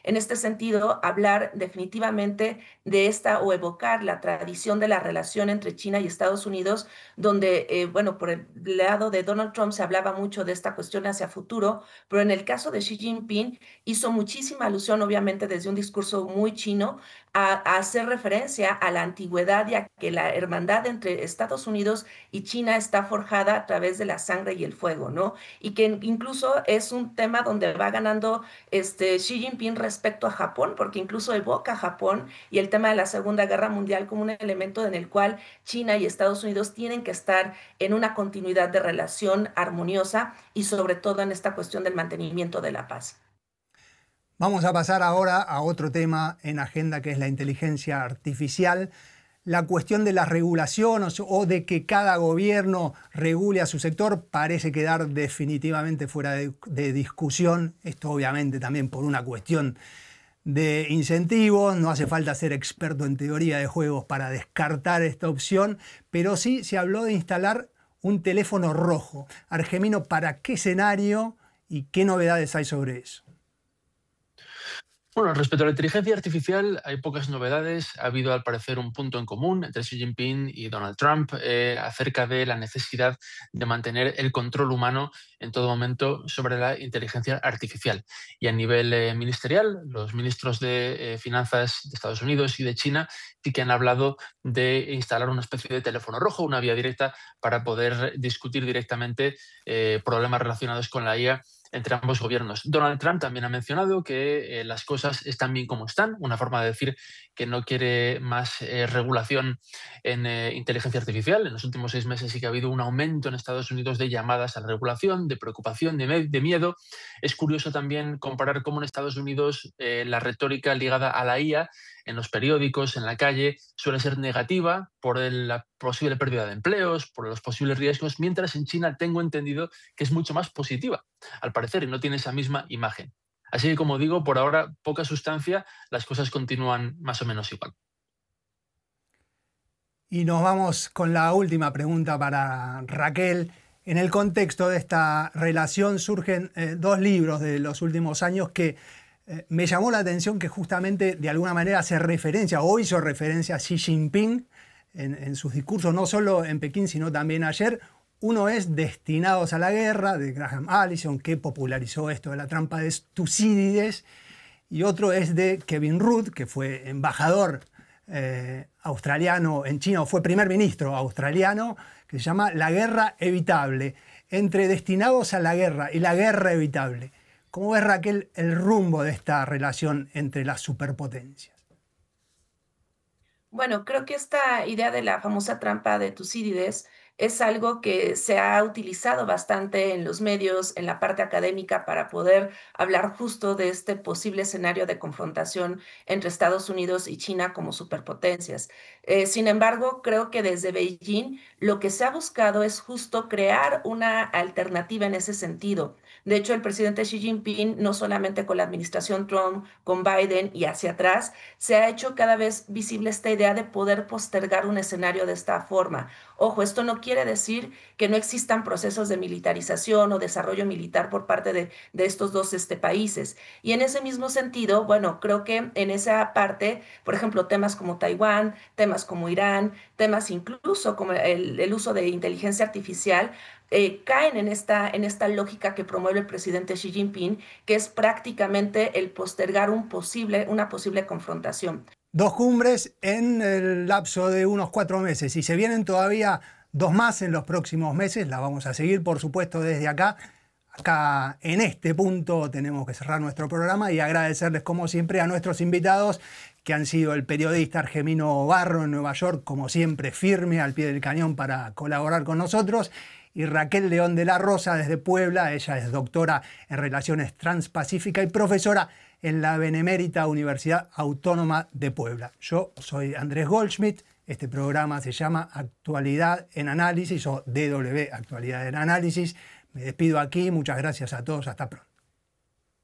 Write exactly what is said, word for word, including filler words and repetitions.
En este sentido, hablar definitivamente de esta o evocar la tradición de la relación entre China y Estados Unidos, donde, eh, bueno, por el lado de Donald Trump se hablaba mucho de esta cuestión hacia futuro, pero en el caso de Xi Jinping hizo muchísima alusión, obviamente desde un discurso muy chino, a, a hacer referencia a la antigüedad y a que la hermandad entre Estados Unidos y China está forjada a través de la sangre y el fuego, ¿no? Y que incluso es un tema donde va ganando este, Xi Jinping respecto a Japón, porque incluso evoca a Japón y el tema de la Segunda Guerra Mundial como un elemento en el cual China y Estados Unidos tienen que estar en una continuidad de relación armoniosa y sobre todo en esta cuestión del mantenimiento de la paz. Vamos a pasar ahora a otro tema en agenda, que es la inteligencia artificial. La cuestión de las regulaciones o de que cada gobierno regule a su sector parece quedar definitivamente fuera de, de discusión. Esto obviamente también por una cuestión de incentivos. No hace falta ser experto en teoría de juegos para descartar esta opción, pero sí se habló de instalar un teléfono rojo. Argemino, ¿para qué escenario y qué novedades hay sobre eso? Bueno, respecto a la inteligencia artificial hay pocas novedades. Ha habido al parecer un punto en común entre Xi Jinping y Donald Trump eh, acerca de la necesidad de mantener el control humano en todo momento sobre la inteligencia artificial. Y a nivel eh, ministerial, los ministros de eh, Finanzas de Estados Unidos y de China sí que han hablado de instalar una especie de teléfono rojo, una vía directa para poder discutir directamente eh, problemas relacionados con la I A entre ambos gobiernos. Donald Trump también ha mencionado que eh, las cosas están bien como están, una forma de decir que no quiere más eh, regulación en eh, inteligencia artificial. En los últimos seis meses sí que ha habido un aumento en Estados Unidos de llamadas a la regulación, de preocupación, de, me de miedo. Es curioso también comparar cómo en Estados Unidos eh, la retórica ligada a la I A en los periódicos, en la calle, suele ser negativa por el, la posible pérdida de empleos, por los posibles riesgos, mientras en China tengo entendido que es mucho más positiva, al parecer, y no tiene esa misma imagen. Así que, como digo, por ahora poca sustancia, las cosas continúan más o menos igual. Y nos vamos con la última pregunta para Raquel. En el contexto de esta relación surgen eh, dos libros de los últimos años que eh, me llamó la atención que justamente de alguna manera hace referencia o hizo referencia a Xi Jinping en, en sus discursos, no solo en Pekín, sino también ayer. Uno es Destinados a la Guerra, de Graham Allison, que popularizó esto de la trampa de Tucídides, y otro es de Kevin Rudd, que fue embajador eh, australiano en China, o fue primer ministro australiano, que se llama La Guerra Evitable. Entre Destinados a la Guerra y La Guerra Evitable, ¿cómo ves, Raquel, el rumbo de esta relación entre las superpotencias? Bueno, creo que esta idea de la famosa trampa de Tucídides es algo que se ha utilizado bastante en los medios, en la parte académica, para poder hablar justo de este posible escenario de confrontación entre Estados Unidos y China como superpotencias. Eh, sin embargo, creo que desde Beijing lo que se ha buscado es justo crear una alternativa en ese sentido. De hecho, el presidente Xi Jinping, no solamente con la administración Trump, con Biden y hacia atrás, se ha hecho cada vez visible esta idea de poder postergar un escenario de esta forma. Ojo, esto no quiere decir que no existan procesos de militarización o desarrollo militar por parte de, de estos dos este, países. Y en ese mismo sentido, bueno, creo que en esa parte, por ejemplo, temas como Taiwán, temas como Irán, temas incluso como el, el uso de inteligencia artificial, Eh, caen en esta, en esta lógica que promueve el presidente Xi Jinping, que es prácticamente el postergar un posible, una posible confrontación. Dos cumbres en el lapso de unos cuatro meses y se vienen todavía dos más en los próximos meses. La vamos a seguir, por supuesto, desde acá. Acá en este punto tenemos que cerrar nuestro programa y agradecerles como siempre a nuestros invitados, que han sido el periodista Argemino Barro en Nueva York, como siempre firme al pie del cañón para colaborar con nosotros, y Raquel León de la Rosa desde Puebla. Ella es doctora en Relaciones Transpacíficas y profesora en la Benemérita Universidad Autónoma de Puebla. Yo soy Andrés Goldschmidt. Este programa se llama Actualidad en Análisis o D W Actualidad en Análisis. Me despido aquí. Muchas gracias a todos. Hasta pronto.